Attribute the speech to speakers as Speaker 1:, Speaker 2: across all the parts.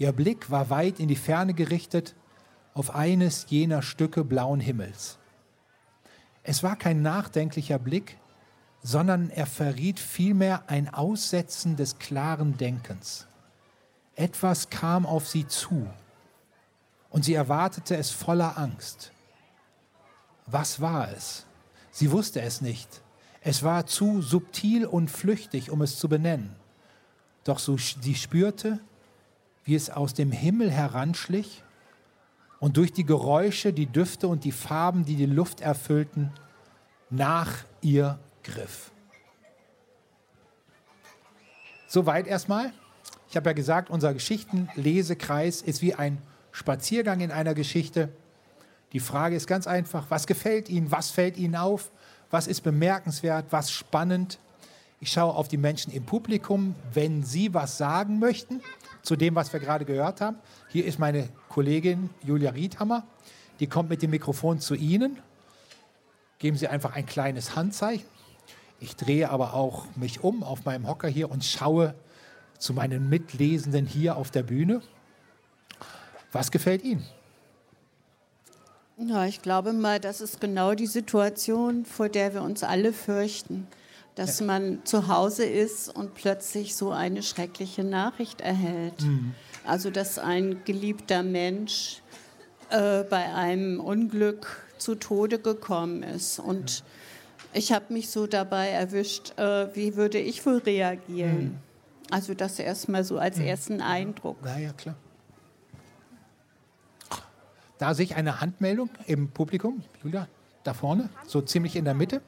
Speaker 1: Ihr Blick war weit in die Ferne gerichtet, auf eines jener Stücke blauen Himmels. Es war kein nachdenklicher Blick, sondern er verriet vielmehr ein Aussetzen des klaren Denkens. Etwas kam auf sie zu und sie erwartete es voller Angst. Was war es? Sie wusste es nicht. Es war zu subtil und flüchtig, um es zu benennen. Doch sie spürte, wie es aus dem Himmel heranschlich und durch die Geräusche, die Düfte und die Farben, die die Luft erfüllten, nach ihr griff. Soweit erstmal. Ich habe ja gesagt, unser Geschichtenlesekreis ist wie ein Spaziergang in einer Geschichte. Die Frage ist ganz einfach, was gefällt Ihnen, was fällt Ihnen auf, was ist bemerkenswert, was spannend. Ich schaue auf die Menschen im Publikum, wenn Sie was sagen möchten zu dem, was wir gerade gehört haben. Hier ist meine Kollegin Julia Riedhammer, die kommt mit dem Mikrofon zu Ihnen. Geben Sie einfach ein kleines Handzeichen. Ich drehe aber auch mich um auf meinem Hocker hier und schaue zu meinen Mitlesenden hier auf der Bühne. Was gefällt Ihnen?
Speaker 2: Ja, ich glaube mal, das ist genau die Situation, vor der wir uns alle fürchten. Dass man zu Hause ist und plötzlich so eine schreckliche Nachricht erhält. Mhm. Also, dass ein geliebter Mensch bei einem Unglück zu Tode gekommen ist. Und ich habe mich so dabei erwischt, wie würde ich wohl reagieren? Mhm. Also das erstmal so als ersten Eindruck.
Speaker 1: Na ja, klar. Da sehe ich eine Handmeldung im Publikum. Julia, da vorne, so ziemlich in der Mitte.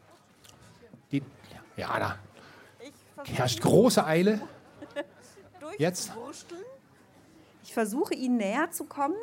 Speaker 1: Da herrscht große Eile. Jetzt.
Speaker 3: Ich versuche, Ihnen näher zu kommen.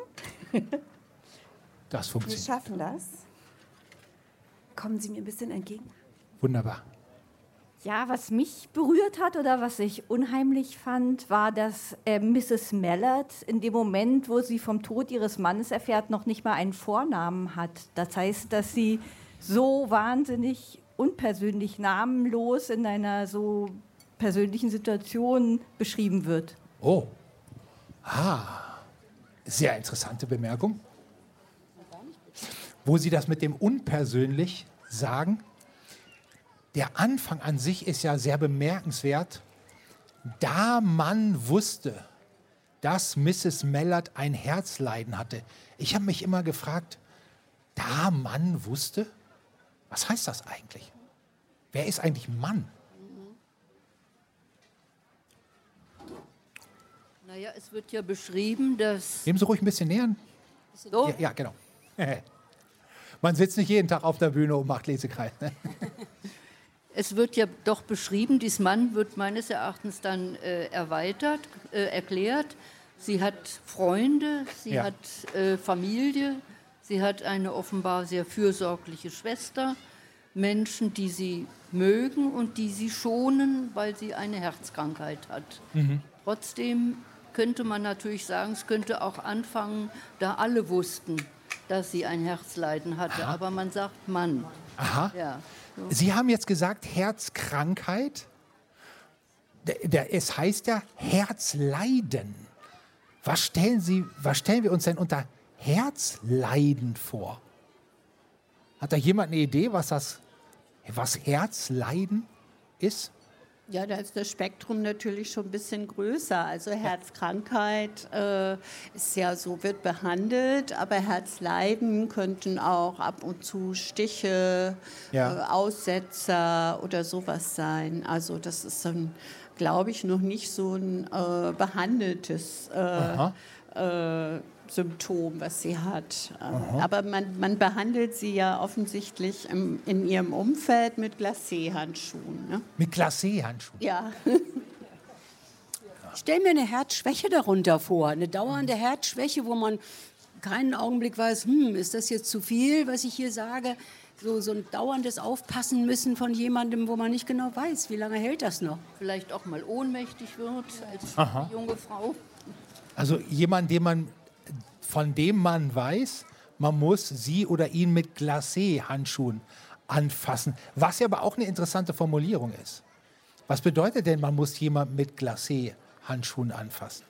Speaker 1: Das funktioniert.
Speaker 3: Wir schaffen das. Kommen Sie mir ein bisschen entgegen.
Speaker 1: Wunderbar.
Speaker 4: Ja, was mich berührt hat oder was ich unheimlich fand, war, dass Mrs. Mallard in dem Moment, wo sie vom Tod ihres Mannes erfährt, noch nicht mal einen Vornamen hat. Das heißt, dass sie so wahnsinnig unpersönlich, namenlos in einer so persönlichen Situation beschrieben wird.
Speaker 1: Oh, sehr interessante Bemerkung. Wo Sie das mit dem unpersönlich sagen, der Anfang an sich ist ja sehr bemerkenswert. Da man wusste, dass Mrs. Mallard ein Herzleiden hatte. Ich habe mich immer gefragt, da man wusste? Was heißt das eigentlich? Wer ist eigentlich Mann?
Speaker 5: Naja, es wird ja beschrieben, dass...
Speaker 1: Nehmen Sie ruhig ein bisschen näher.
Speaker 5: So?
Speaker 1: Ja, genau. Man sitzt nicht jeden Tag auf der Bühne und macht Lesekreis.
Speaker 5: Es wird ja doch beschrieben, dies Mann wird meines Erachtens dann erklärt. Sie hat Freunde, sie hat Familie, sie hat eine offenbar sehr fürsorgliche Schwester, Menschen, die sie mögen und die sie schonen, weil sie eine Herzkrankheit hat. Mhm. Trotzdem könnte man natürlich sagen, es könnte auch anfangen, da alle wussten, dass sie ein Herzleiden hatte, aber man sagt Mann.
Speaker 1: Aha.
Speaker 5: Ja, so.
Speaker 1: Sie haben jetzt gesagt Herzkrankheit. Es heißt ja Herzleiden. Was stellen wir uns denn unter Herzleiden vor? Hat da jemand eine Idee, was Herzleiden ist?
Speaker 2: Ja, da ist das Spektrum natürlich schon ein bisschen größer. Also Herzkrankheit ist ja so, wird behandelt, aber Herzleiden könnten auch ab und zu Stiche, Aussetzer oder sowas sein. Also das ist dann, glaube ich, noch nicht so ein behandeltes Symptom, was sie hat. Aber man behandelt sie ja offensichtlich in ihrem Umfeld mit Glacé-Handschuhen. Ne?
Speaker 1: Mit Glacé-Handschuhen?
Speaker 2: Ja.
Speaker 6: Ich stelle mir eine Herzschwäche darunter vor, eine dauernde Herzschwäche, wo man keinen Augenblick weiß, ist das jetzt zu viel, was ich hier sage? So ein dauerndes Aufpassen müssen von jemandem, wo man nicht genau weiß, wie lange hält das noch?
Speaker 5: Vielleicht auch mal ohnmächtig wird als junge Frau.
Speaker 1: Also jemand, von dem man weiß, man muss sie oder ihn mit Glacé-Handschuhen anfassen. Was ja aber auch eine interessante Formulierung ist. Was bedeutet denn, man muss jemanden mit Glacé-Handschuhen anfassen?